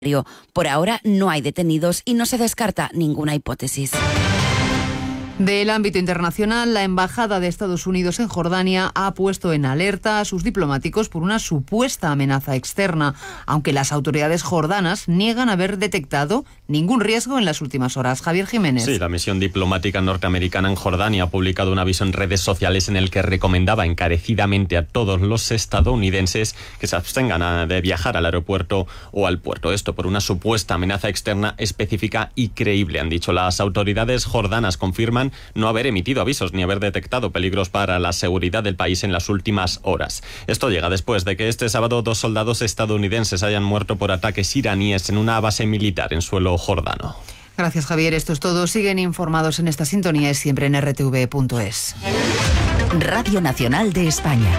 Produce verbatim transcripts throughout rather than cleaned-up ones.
Por ahora no hay detenidos y no se descarta ninguna hipótesis. Del ámbito internacional, la Embajada de Estados Unidos en Jordania ha puesto en alerta a sus diplomáticos por una supuesta amenaza externa, aunque las autoridades jordanas niegan haber detectado ningún riesgo en las últimas horas. Javier Jiménez. Sí, la misión diplomática norteamericana en Jordania ha publicado un aviso en redes sociales en el que recomendaba encarecidamente a todos los estadounidenses que se abstengan de viajar al aeropuerto o al puerto. Esto por una supuesta amenaza externa específica y creíble, han dicho. Las autoridades jordanas confirman no haber emitido avisos ni haber detectado peligros para la seguridad del país en las últimas horas. Esto llega después de que este sábado dos soldados estadounidenses hayan muerto por ataques iraníes en una base militar en suelo jordano. Gracias, Javier. Esto es todo. Siguen informados en esta sintonía y siempre en r t v punto es. Radio Nacional de España.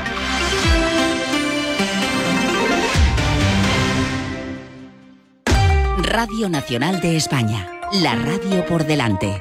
Radio Nacional de España. La radio por delante.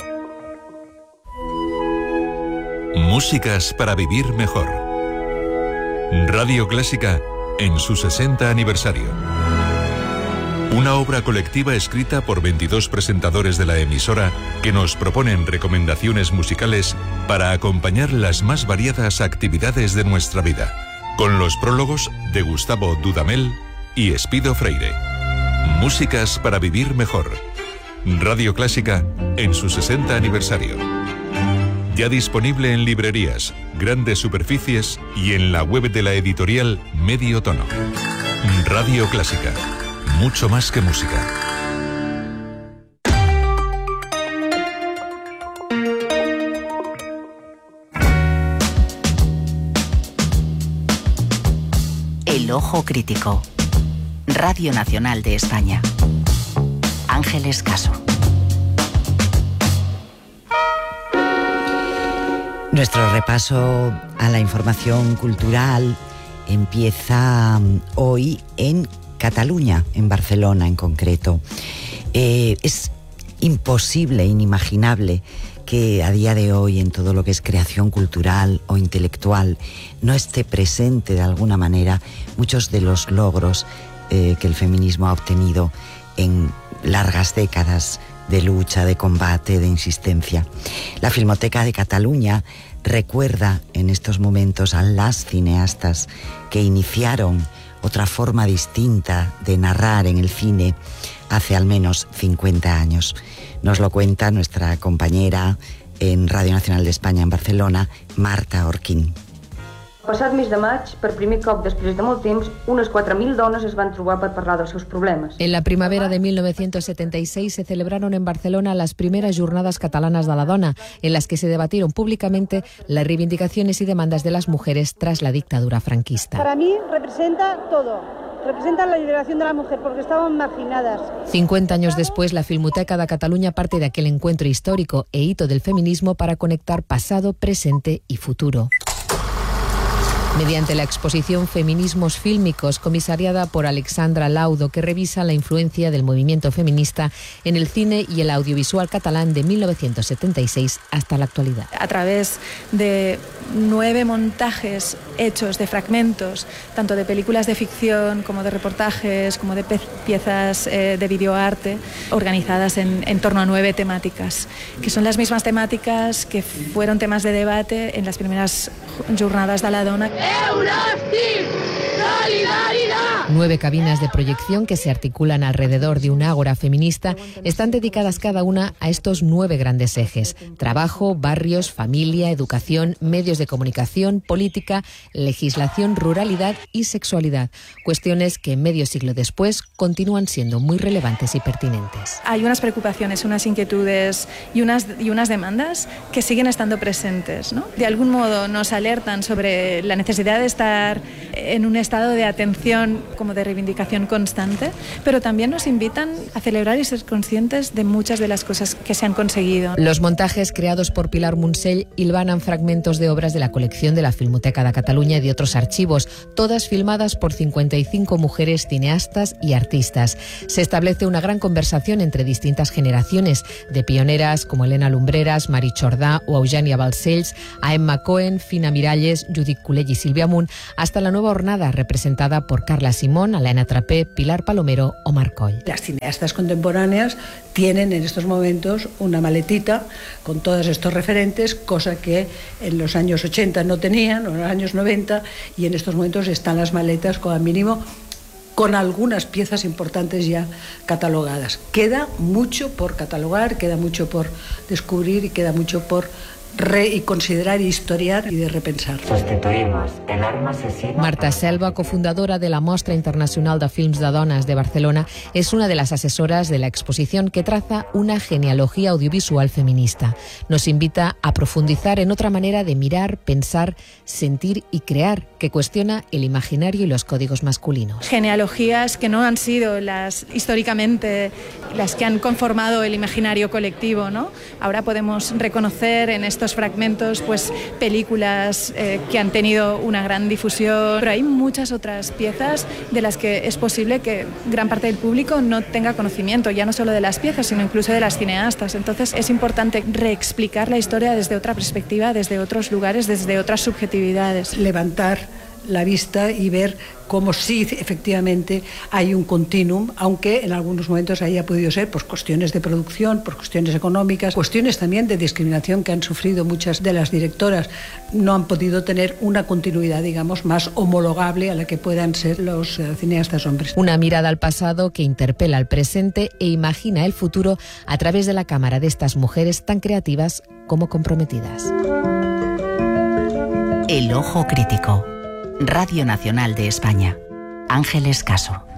Músicas para vivir mejor. Radio Clásica en su sesenta aniversario. Una obra colectiva escrita por veintidós presentadores de la emisora que nos proponen recomendaciones musicales para acompañar las más variadas actividades de nuestra vida. Con los prólogos de Gustavo Dudamel y Espido Freire. Músicas para vivir mejor. Radio Clásica en su sesenta aniversario. Ya disponible en librerías, grandes superficies y en la web de la editorial Medio Tono. Radio Clásica. Mucho más que música. El Ojo Crítico. Radio Nacional de España. Ángeles Caso. Nuestro repaso a la información cultural empieza hoy en Cataluña, en Barcelona en concreto. Eh, es imposible, inimaginable que a día de hoy en todo lo que es creación cultural o intelectual no esté presente de alguna manera muchos de los logros eh, que el feminismo ha obtenido en largas décadas de lucha, de combate, de insistencia. La Filmoteca de Cataluña recuerda en estos momentos a las cineastas que iniciaron otra forma distinta de narrar en el cine hace al menos cincuenta años. Nos lo cuenta nuestra compañera en Radio Nacional de España en Barcelona, Marta Orquín. Passat mes de maig, per primer cop després de molt temps, unes quatre mil dones es van trobar per parlar dels seus problemes. En la primavera de mil novecientos setenta y seis se celebraron en Barcelona las primeras jornadas catalanas de la dona, en las que se debatieron públicamente las reivindicaciones y demandas de las mujeres tras la dictadura franquista. Para mí representa todo. Representa la liberación de la mujer, porque estaban marginadas. cincuenta años después, la Filmoteca de Cataluña parte de aquel encuentro histórico e hito del feminismo para conectar pasado, presente y futuro. Mediante la exposición Feminismos Fílmicos, comisariada por Alexandra Laudo, que revisa la influencia del movimiento feminista en el cine y el audiovisual catalán de mil novecientos setenta y seis hasta la actualidad. A través de nueve montajes hechos de fragmentos, tanto de películas de ficción como de reportajes, como de pe- piezas eh, de videoarte, organizadas en, en torno a nueve temáticas, que son las mismas temáticas que fueron temas de debate en las primeras jornadas de la dona. Nueve cabinas de proyección que se articulan alrededor de un ágora feminista están dedicadas cada una a estos nueve grandes ejes: trabajo, barrios, familia, educación, medios de comunicación, política, legislación, ruralidad y sexualidad. Cuestiones que medio siglo después continúan siendo muy relevantes y pertinentes. Hay unas preocupaciones, unas inquietudes y unas, y unas demandas que siguen estando presentes, ¿no? De algún modo nos alertan sobre la necesidad de estar en un estado de atención, como de reivindicación constante, pero también nos invitan a celebrar y ser conscientes de muchas de las cosas que se han conseguido. Los montajes creados por Pilar Munsell hilvanan fragmentos de obras de la colección de la Filmoteca de Cataluña y de otros archivos, todas filmadas por cincuenta y cinco mujeres cineastas y artistas. Se establece una gran conversación entre distintas generaciones, de pioneras como Elena Lumbreras, Mari Chordà o Eugènia Balcells, a Emma Cohen, Fina Miralles, Judit Culell y Silvia Munt, hasta la nueva hornada representada por Carla Simón, Alaina Trapé, Pilar Palomero o Marcoll. Las cineastas contemporáneas tienen en estos momentos una maletita con todos estos referentes, cosa que en los años ochenta no tenían, o en los años noventa, y en estos momentos están las maletas como mínimo con algunas piezas importantes ya catalogadas. Queda mucho por catalogar, queda mucho por descubrir y queda mucho por re y considerar, y historiar y de repensar. Sustituimos el arma asesina. Marta Selva, cofundadora de la Mostra Internacional de Films de Dones de Barcelona, es una de las asesoras de la exposición que traza una genealogía audiovisual feminista. Nos invita a profundizar en otra manera de mirar, pensar, sentir y crear, que cuestiona el imaginario y los códigos masculinos. Genealogías que no han sido las históricamente las que han conformado el imaginario colectivo, ¿no? Ahora podemos reconocer en estos fragmentos pues películas eh, que han tenido una gran difusión, pero hay muchas otras piezas de las que es posible que gran parte del público no tenga conocimiento, ya no solo de las piezas, sino incluso de las cineastas. Entonces es importante reexplicar la historia desde otra perspectiva, desde otros lugares, desde otras subjetividades. Levantar la vista y ver cómo sí efectivamente hay un continuum, aunque en algunos momentos haya podido ser por cuestiones de producción, por cuestiones económicas, cuestiones también de discriminación que han sufrido muchas de las directoras. No han podido tener una continuidad, digamos, más homologable a la que puedan ser los uh, cineastas hombres. Una mirada al pasado que interpela al presente e imagina el futuro a través de la cámara de estas mujeres tan creativas como comprometidas. El ojo crítico. Radio Nacional de España. Ángeles Caso.